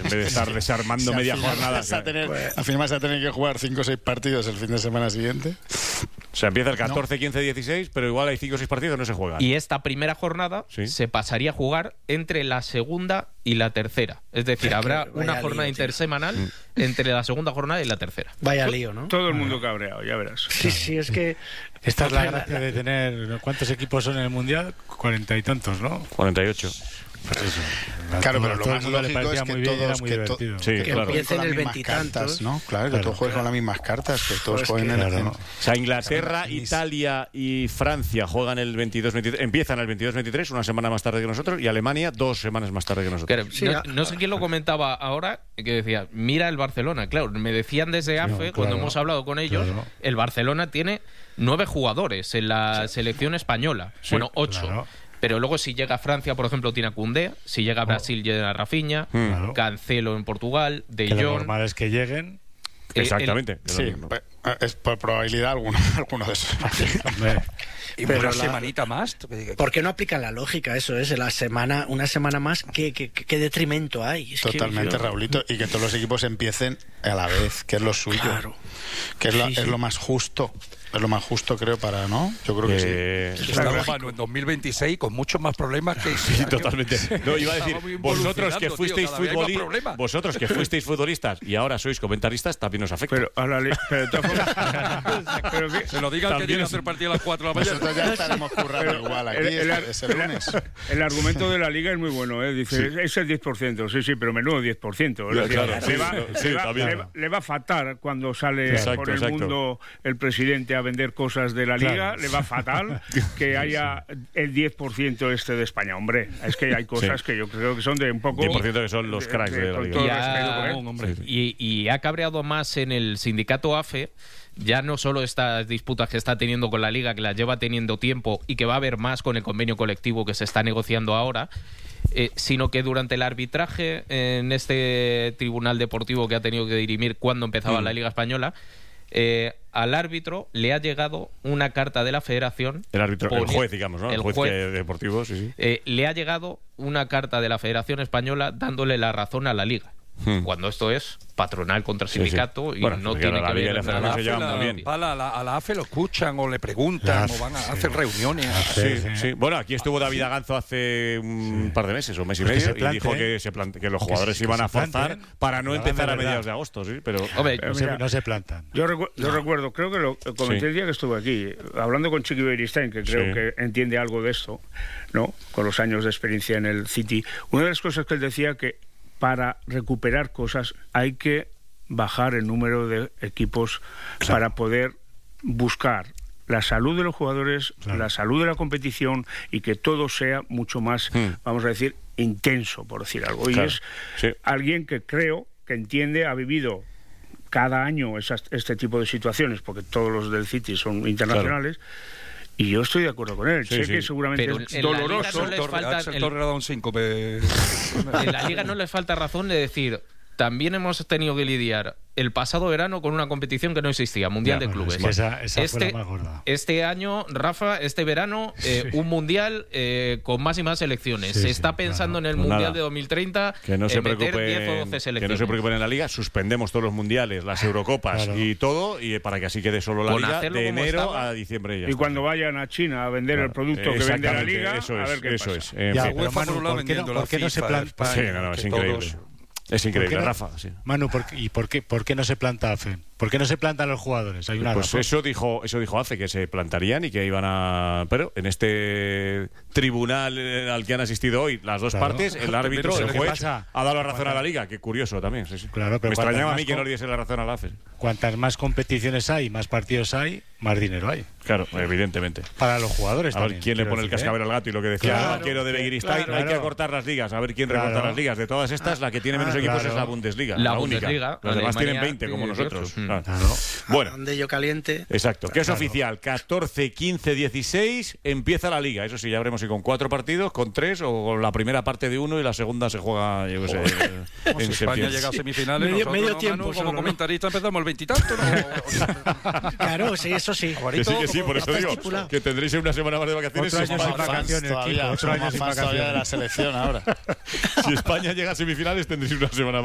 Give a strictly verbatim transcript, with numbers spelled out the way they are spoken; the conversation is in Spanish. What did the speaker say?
vez de estar desarmando si media al final jornada. vas a tener, al final vas a tener que jugar cinco o seis partidos el fin de semana siguiente. O sea, empieza el catorce, quince, dieciséis, pero igual hay cinco o seis partidos que no se juegan. Y esta primera jornada ¿Sí? se pasaría a jugar entre la segunda y la tercera. Es decir, habrá Vaya una jornada lío, intersemanal mm. entre la segunda jornada y la tercera. Vaya lío, ¿no? Todo el mundo cabreado, ya verás. Sí, sí, es que... Esta es la gracia de tener... ¿Cuántos equipos son en el Mundial? Cuarenta y tantos, ¿no? Cuarenta y ocho. Pues eso. Claro, pero lo más lógico es que todos que, to sí, que claro. empiecen el veintitantos, ¿no? Claro, que claro, todos jueguen claro. con las mismas cartas, que todos pues jueguen que, en claro, el... ¿no? O sea, Inglaterra, Italia y Francia juegan el veintidós veintitrés, empiezan el veintidós veintitrés, una semana más tarde que nosotros, y Alemania dos semanas más tarde que nosotros. Claro, sí, no, no sé quién lo comentaba ahora, que decía, mira el Barcelona. Claro, me decían desde A F E, sí, no, cuando claro, hemos hablado con ellos, claro. el Barcelona tiene nueve jugadores en la sí. selección española. Sí, bueno, ocho. Claro. Pero luego si llega a Francia, por ejemplo, tiene a Koundé, si llega a Brasil, llega a Rafinha, claro. Cancelo en Portugal, De Jong... Lo normal es que lleguen... Exactamente. El, sí, es por probabilidad alguno, alguno de esos. Y pero una la, semanita más. ¿Por qué no aplican la lógica? Eso es, la semana, una semana más, ¿qué, qué, qué detrimento hay? Es Totalmente, que yo... Raulito. Y que todos los equipos empiecen a la vez, que es lo suyo. Claro. Que es, sí, la, sí. es lo más justo. Es lo más justo, creo, para, ¿no? Yo creo que eh, sí. Claro, Manu, en dos mil veintiséis con muchos más problemas que... Sí, totalmente. No, iba a decir, vosotros que fuisteis futbolistas, vosotros que fuisteis futbolistas y ahora sois comentaristas, también os afecta. Pero ahora le, pero de todas formas, pero que, se lo digan que llega a hacer partido a las cuatro de la mañana. Nosotros ya estaremos currando pero igual aquí, el, el, es el lunes. El argumento de la Liga es muy bueno, ¿eh? Dice, sí. es el diez por ciento, sí, sí, pero menudo diez por ciento. Ya, claro, le, sí, va, sí, le, va, le, va, le va a fatal cuando sale exacto, por el exacto. mundo el presidente a vender cosas de la Liga, claro. le va fatal que haya el diez por ciento este de España. Hombre, es que hay cosas sí. que yo creo que son de un poco... diez por ciento que son los cracks de, de, de la Liga. Y ha, hombre. Y, y ha cabreado más en el sindicato A F E, ya no solo estas disputas que está teniendo con la Liga, que las lleva teniendo tiempo y que va a haber más con el convenio colectivo que se está negociando ahora, eh, sino que durante el arbitraje en este tribunal deportivo que ha tenido que dirimir cuando empezaba mm. la Liga Española, Eh, al árbitro le ha llegado una carta de la Federación. El árbitro, el juez, digamos, ¿no? El, el juez, juez que, deportivo, sí, sí. Eh, le ha llegado una carta de la Federación Española dándole la razón a la Liga. Hmm. Cuando esto es patronal contra sindicato sí, sí. y bueno, no tiene que ver nada. A la, la, a la A F E lo escuchan o le preguntan o van a hacer reuniones. Sí, sí, sí. Bueno, aquí estuvo David Aganzo hace un sí. par de meses o un mes y medio y dijo que, se plante, que los jugadores que iban a forzar para no empezar a mediados de agosto, sí, pero, Hombre, pero no, mira, se, no se plantan. Yo, recu yo no. recuerdo, creo que lo comenté sí. el día que estuve aquí, hablando con Chiqui Beristain, que creo sí. que entiende algo de esto, ¿no? Con los años de experiencia en el City. Una de las cosas que él decía que para recuperar cosas hay que bajar el número de equipos claro. para poder buscar la salud de los jugadores, claro. la salud de la competición y que todo sea mucho más, mm. vamos a decir, intenso, por decir algo. Claro. Y es sí. alguien que creo que entiende, ha vivido cada año esas, este tipo de situaciones, porque todos los del City son internacionales. Claro. Y yo estoy de acuerdo con él. Sí, sé sí. que seguramente pero es doloroso. No les falta, el Torre ha dado un síncope. En la Liga no les falta razón de decir, también hemos tenido que lidiar el pasado verano con una competición que no existía, Mundial ya, de Clubes. Es que esa, esa este, fue la más gorda. Este año, Rafa, este verano, eh, sí. un Mundial eh, con más y más selecciones. Sí, se está sí, pensando claro. en el pues Mundial nada. de dos mil treinta que no se en meter preocupen, diez o doce selecciones. Que no se preocupen en la Liga, suspendemos todos los Mundiales, las Eurocopas claro. y todo, y para que así quede solo la con Liga de enero estaba. a diciembre. Ya y cuando vayan a China a vender claro. el producto que vende la Liga, eso es, a ver qué eso pasa. Es. Ya, pero Manu, ¿por qué no, ¿por qué no se planta? Sí, no, no, es increíble. Es increíble, no, Rafa. Sí. Manu, ¿por, ¿y por qué, por qué no se planta A F E? ¿Por qué no se plantan los jugadores? Hay una pues razón. eso dijo, eso dijo A F E, que se plantarían y que iban a... Pero en este tribunal al que han asistido hoy las dos claro. partes, el árbitro, el juez, ha dado la razón a la Liga. Qué curioso también. Sí, sí. Claro, pero me extrañaba a mí que con... no le diese la razón a la A F E. Cuantas más competiciones hay, más partidos hay, más dinero hay. Claro, evidentemente. Para los jugadores a ver también, quién le pone decir, el cascabel ¿eh? al gato y lo que decía claro, el arquero de Begiristain, claro, hay que acortar las ligas, a ver quién claro. recorta las ligas. De todas estas, la que tiene menos ah, equipos claro. es la Bundesliga. La, la Bundesliga. única. Los demás tienen veinte, como nosotros. Claro. Claro. Bueno. Donde yo caliente. Exacto. Que es claro. oficial. catorce, quince, dieciséis empieza la Liga. Eso sí, ya veremos si con cuatro partidos, con tres, o con la primera parte de uno y la segunda se juega, yo qué sé, en si España llega a semifinales, medio, nosotros, medio no, tiempo. Manu, como solo, comentarista ¿no? empezamos el veintitanto, ¿no? Claro, sí, eso sí. Que sí, que sí, por eso digo estipulado. que tendréis una semana más de vacaciones. Otro si año España, sin vacaciones, todavía, Otro año sin vacaciones de la selección ahora. Si España llega a semifinales, tendréis una semana más.